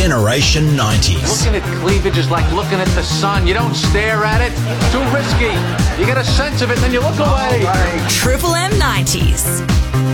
Generation 90s. Looking at cleavage is like looking at the sun. You don't stare at it. Too risky. You get a sense of it, then you look away. Triple M 90s.